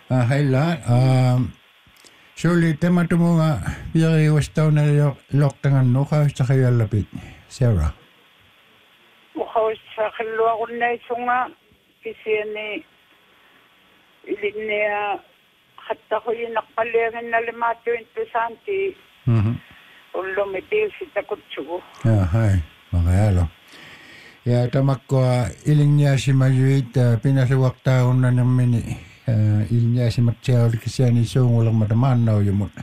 Haila, surely tema tumunga piyari wastaw na loktangan no ka sa kayo lapit, Sarah. Mukhaw sa kalwa ko na isunga kasi ni ilin niya hatta ko yung nakpalingan na limato into santi ulo mitil si takutsugo. Hai, makayalo. Ya tamak ko iling niya si Majuit pinasawak taon na namin iling niya si Mateo kasi ni sung walang madaman na yung muna.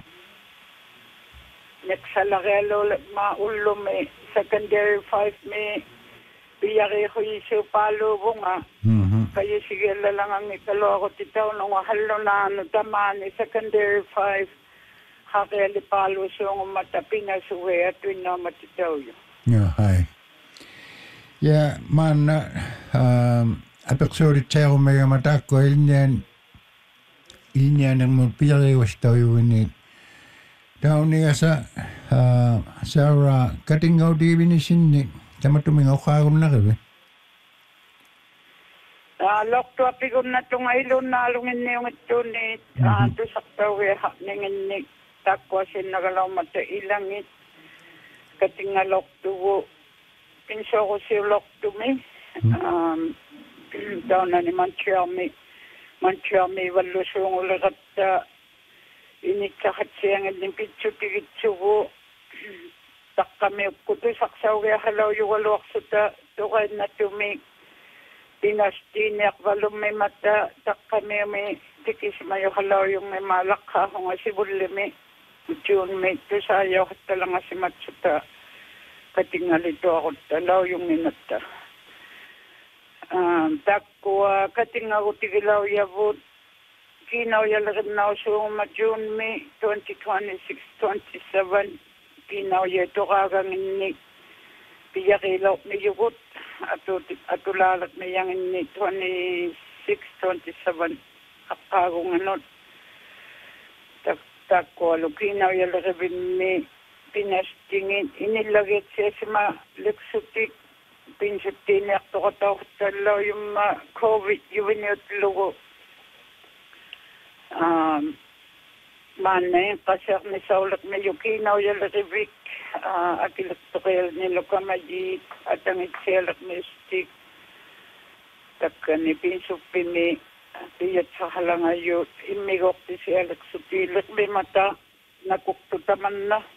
Nagsalagelo maulo may secondary 5 may biyari ko yung palo bunga. Kaya sige lang ang italo ako titaw nung halo na ano taman secondary 5 hakeli palo sung matapina suwe at win na matitaw yun. Yeah, hi. Yeah, man, apeksorit sa ako may matak ko, ilin ng mga piyari wastaw yun ni taon niya sa Sarah, katingaw di binisin ni tama tumingaw karon na kabe. Lokto apigon na itong ailon na alungin niyong ito ni tusaktaw ningin ni takwasin nagalaw mata ilangit katinga lokto pinso ko si lokto mi daw na ni Montreal mi walusong ulit iniksakat siyang din pitso tigitso ko tak kami kuto saksaw kaya halaw yung walwak sa tukay na tumi pinastiniak walong may mata tak kami may tikis mayo halaw yung may malakha kung asibuli mi June may to sayo kat talaga si Matsuta katingalito ako talaw yung minata tako katinga ko tigilaw yabot kinaw yalagad na so June May 2026-27 kinaw yato kakangin ni piyakilaw ni yugot ato lalat na yang ni 26-27 kapagong anot tako alukinaw yalagabin ni pinastingin inilagit siya sa maleksutik pinsutinak to kataw talaw yung COVID yun yung lugo manay kasak ni saulat na yukinaw yalagabik akilat to kaya nilo kamaji at ang itselak ni stick taka ni pinsupini tiyat sa halangayot imigok ti si Alex Sutilak may mata nakukutaman na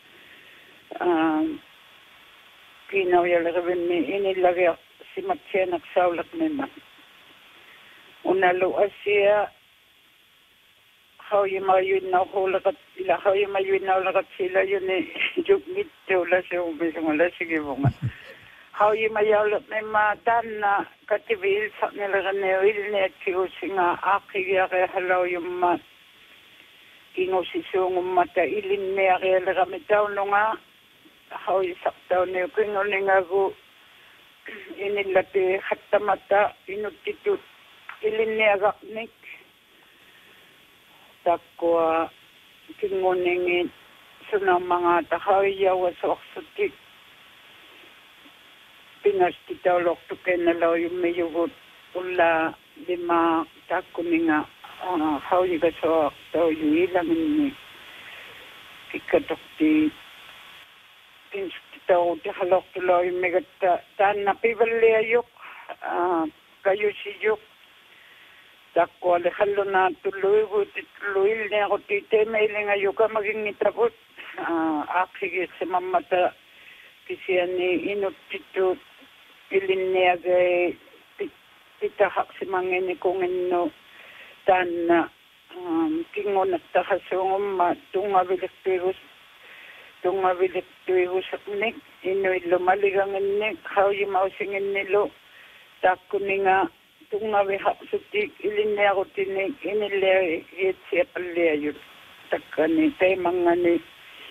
kinaw yalagabin ni inilagay si Matya nagsawlak naman unaluas siya how yung mayun na hulakat sila how yung mayun na hulakat sila yun eh jugmit wala siya umbisang wala sige mo nga how yung mayawlat na matan na katibil sa nila kanewil na tiyusi nga aki kaya halaw yung kingo si sungong mata ilin niya kaya kami daw no nga how isak daw niyo kingo nga ko inilati hatta mata inutitut ilin niya gaknik takwa kingo ningin sunang mga tahayaw sa oksutik pinastitaw lokto kay nalaw yung mayugot ula lima tako nga how you ga so to yung ilang ni kikatok ti pinastitaw ti halok tuloy yung megata tan na pibali ayok kayo si yuk tako alehalo na tuloy niya ako tite mailing ayok ka maging itabot akigit sa mamata kasi ni inutitut ilin niya gay pitahak si mangini kung ino tan na kingon at tahasungom tungabilik tuigus at nik ino'y lumaligang nik how yung mausingin nilo tako ni nga tungawihak sutik ilin niya ko tinik inilya hit siya palya yun taka ni tayo mga ni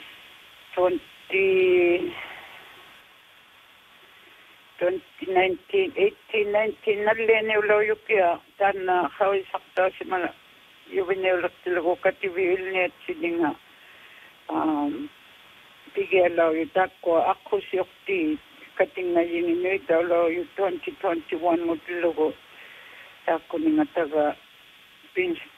2019, 18, 19, nalene ulo yung kaya, tan na kaway sakta si mga yung ulak talago katiwil niya at sini nga, bigalaw yung tako, ako si Okti, kating na yun ino ito, yung 2021 mo talago, tako ni nga taga,